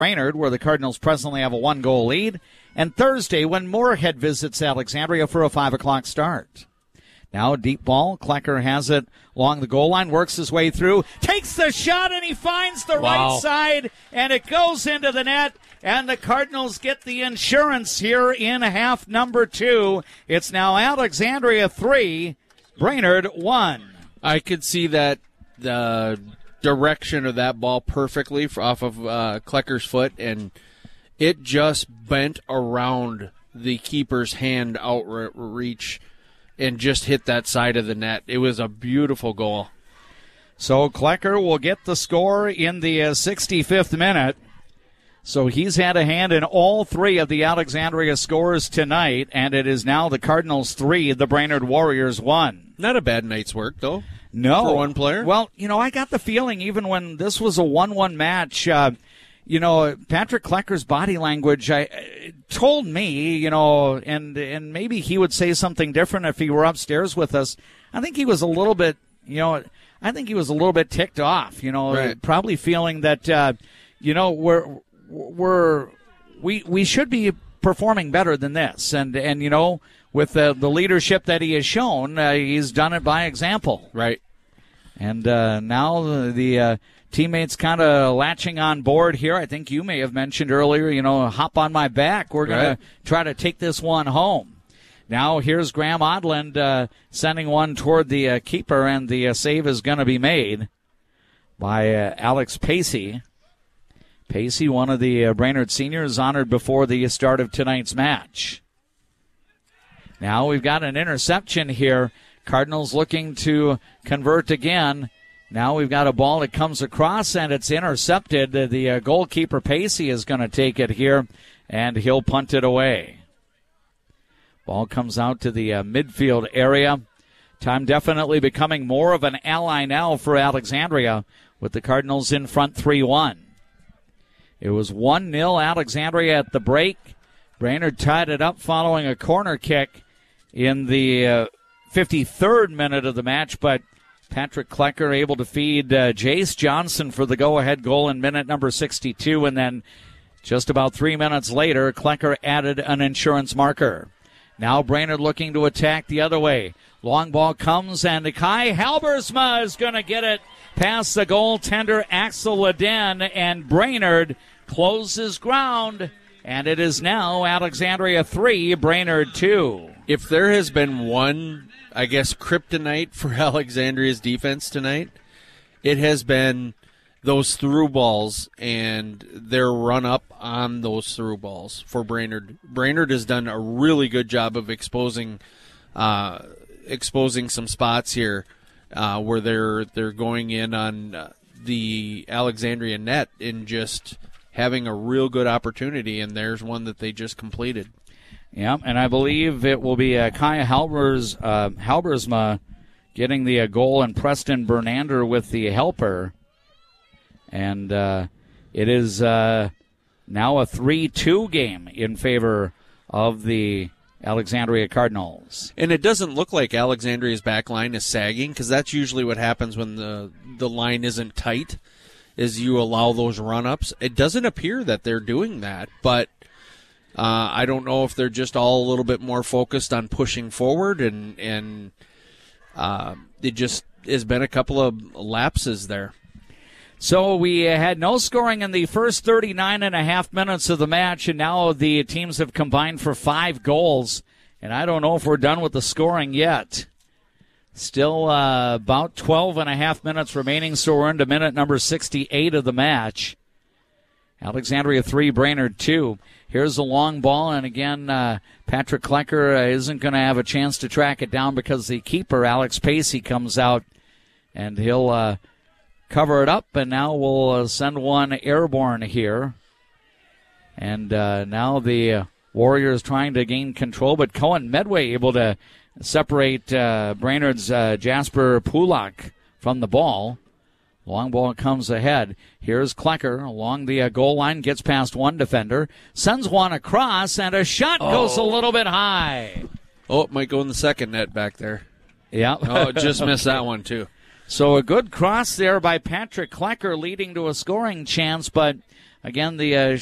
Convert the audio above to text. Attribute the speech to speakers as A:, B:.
A: Brainerd, where the Cardinals presently have a 1-goal lead. And Thursday, when Moorhead visits Alexandria for a 5 o'clock start. Now a deep ball. Klecker has it along the goal line, works his way through, takes the shot, and he finds the right side, and it goes into the net. And the Cardinals get the insurance here in half number 2. It's now Alexandria 3, Brainerd 1.
B: I could see that the direction of that ball perfectly off of Klecker's foot, and it just bent around the keeper's hand outreach and just hit that side of the net. It was a beautiful goal.
A: So Klecker will get the score in the 65th minute. So he's had a hand in all 3 of the Alexandria scores tonight, and it is now the Cardinals 3, the Brainerd Warriors 1.
B: Not a bad night's work, though.
A: No.
B: For one player.
A: Well, I got the feeling even when this was a 1-1 match, Patrick Klecker's body language told me, and maybe he would say something different if he were upstairs with us. I think he was a little bit, ticked off,
B: right.
A: Probably feeling that, we should be performing better than this. And with the leadership that he has shown, he's done it by example.
B: Right.
A: And now the teammates kind of latching on board here. I think you may have mentioned earlier, hop on my back. We're going to try to take this one home. Now here's Graham Odland sending one toward the keeper, and the save is going to be made by Alex Pacey. Pacey, one of the Brainerd seniors, honored before the start of tonight's match. Now we've got an interception here. Cardinals looking to convert again. Now we've got a ball that comes across, and it's intercepted. The goalkeeper, Pacey, is going to take it here, and he'll punt it away. Ball comes out to the midfield area. Time definitely becoming more of an ally now for Alexandria, with the Cardinals in front 3-1. It was 1-0 Alexandria at the break. Brainerd tied it up following a corner kick in the 53rd minute of the match, but Patrick Klecker able to feed Jace Johnson for the go-ahead goal in minute number 62, and then just about 3 minutes later, Klecker added an insurance marker. Now Brainerd looking to attack the other way. Long ball comes, and Kai Halbersma is going to get it past the goaltender Axel Leden, and Brainerd closes ground, and it is now Alexandria 3, Brainerd 2.
B: If there has been one, kryptonite for Alexandria's defense tonight, it has been those through balls and their run up on those through balls for Brainerd. Brainerd has done a really good job of exposing some spots here where they're going in on the Alexandria net and just having a real good opportunity, and there's one that they just completed.
A: Yeah, and I believe it will be Kai Halbersma getting the goal, and Preston Bernander with the helper. And it is now a 3-2 game in favor of the Alexandria Cardinals.
B: And it doesn't look like Alexandria's back line is sagging, because that's usually what happens when the line isn't tight, is you allow those run-ups. It doesn't appear that they're doing that, but I don't know if they're just all a little bit more focused on pushing forward, and it just has been a couple of lapses there.
A: So we had no scoring in the first 39 and a half minutes of the match, and now the teams have combined for 5 goals, and I don't know if we're done with the scoring yet. Still about 12 and a half minutes remaining, so we're into minute number 68 of the match. Alexandria 3, Brainerd 2. Here's a long ball, and again, Patrick Klecker isn't going to have a chance to track it down because the keeper, Alex Pacey, comes out, and he'll cover it up, and now we'll send one airborne here. And now the Warriors trying to gain control, but Cohen Medway able to separate Brainerd's Jasper Pulak from the ball. Long ball comes ahead. Here's Klecker along the goal line, gets past one defender, sends one across, and a shot goes a little bit high.
B: Oh, it might go in the second net back there.
A: Yeah.
B: Oh, just missed that one, too.
A: So a good cross there by Patrick Klecker, leading to a scoring chance, but Again, the